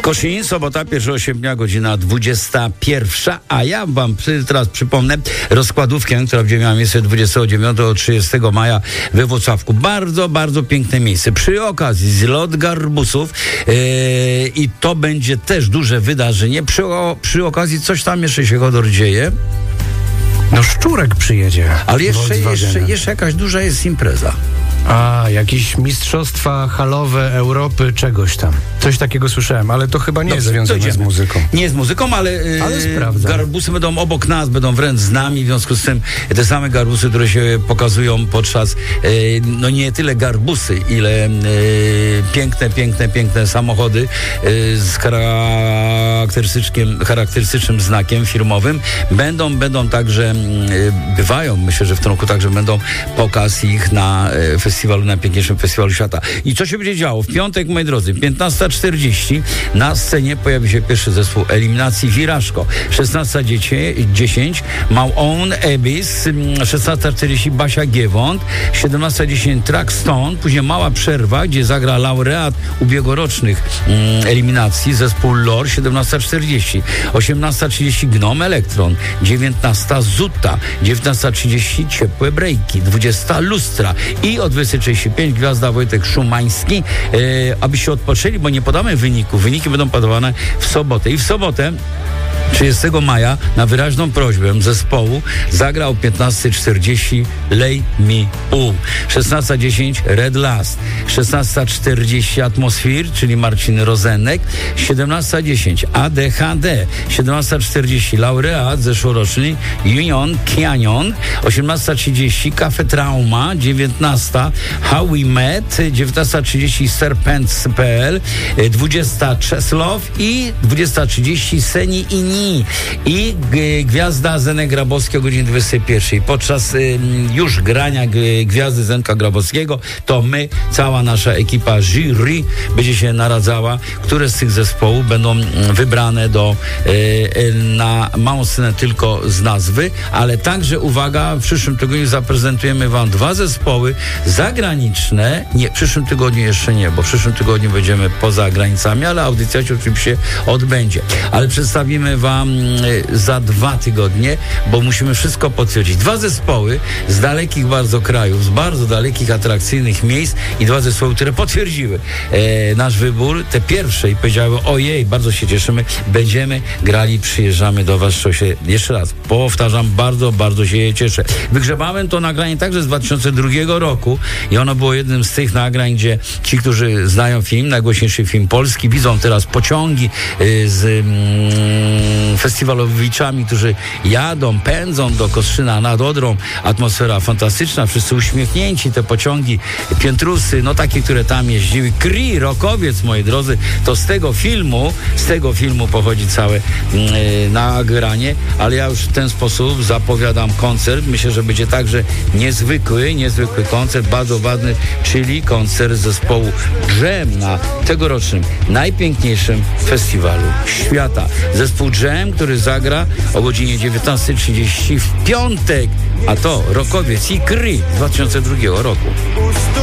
Koszalin, sobota, 1 sierpnia, godzina 21. A ja wam teraz przypomnę rozkładówkę, która będzie miała miejsce 29-30 maja we Włocławku. Bardzo, bardzo piękne miejsce. Przy okazji zlot garbusów i to będzie też duże wydarzenie. Przy okazji coś tam jeszcze się, Hodor, dzieje. No Szczurek przyjedzie. Ale jeszcze jakaś duża jest impreza. A, jakieś mistrzostwa halowe Europy, czegoś tam. Coś takiego słyszałem, ale to chyba nie jest związane z muzyką. Nie jest muzyką, ale garbusy będą obok nas, będą wręcz z nami, w związku z tym te same garbusy, które się pokazują podczas, no nie tyle garbusy, ile piękne samochody z charakterystycznym znakiem firmowym. Będą także, bywają, myślę, że w tym roku także będą pokaz ich na festiwalu, najpiękniejszym festiwalu świata. I co się będzie działo? W piątek, moi drodzy, 15:40 na scenie pojawi się pierwszy zespół eliminacji Virażko. 16:10 Mał Own Abyss, 16:40 Basia Giewont, 17:10 Trackstone, później mała przerwa, gdzie zagra laureat ubiegłorocznych eliminacji, zespół Lore, 17:40, 18:30 Gnom Elektron, 19:00 Zuta, 19:30 Ciepłe Brejki, 20:00 Lustra i o 20:35 Gwiazda Wojtek Szumański, abyście odpoczęli, bo nie podamy wyników. Wyniki będą podawane w sobotę. I w sobotę 30 maja na wyraźną prośbę zespołu zagrał 15:40 Lay Me U, 16:10 Red Last, 16:40 Atmosphere, czyli Marcin Rozenek, 17:10 ADHD, 17:40 laureat zeszłoroczny Union Kianion, 18:30 Cafe Trauma, 19:00 How We Met, 19:30 Serpents.pl, 20:00 Czesław i 20:30 Seni Inni i Gwiazda Zenek Grabowski o godzinie 21. Podczas już grania Gwiazdy Zenka Grabowskiego to my, cała nasza ekipa jury będzie się naradzała, które z tych zespołów będą wybrane na małą scenę tylko z nazwy, ale także, uwaga, w przyszłym tygodniu zaprezentujemy wam 2 zespoły zagraniczne. Nie, w przyszłym tygodniu jeszcze nie, bo w przyszłym tygodniu będziemy poza granicami, ale audycja się oczywiście odbędzie. Ale przedstawimy wam za 2 tygodnie, bo musimy wszystko potwierdzić. 2 zespoły z dalekich bardzo krajów, z bardzo dalekich, atrakcyjnych miejsc i 2 zespoły, które potwierdziły nasz wybór. Te pierwsze i powiedziały: ojej, bardzo się cieszymy, będziemy grali, przyjeżdżamy do was. Jeszcze raz powtarzam, bardzo, bardzo się cieszę. Wygrzebałem to nagranie także z 2002 roku i ono było jednym z tych nagrań, gdzie ci, którzy znają film, najgłośniejszy film polski, widzą teraz pociągi z festiwalowiczami, którzy jadą, pędzą do Kostrzyna nad Odrą. Atmosfera fantastyczna, wszyscy uśmiechnięci, te pociągi, piętrusy, no takie, które tam jeździły. Kri, Rokowiec, moi drodzy, to z tego filmu pochodzi całe nagranie, ale ja już w ten sposób zapowiadam koncert. Myślę, że będzie także niezwykły koncert, bardzo ważny, czyli koncert zespołu Dżem na tegorocznym najpiękniejszym festiwalu świata. Zespół Dżem, który zagra o godzinie 19:30 w piątek, a to Rokowiec i Kri 2002 roku.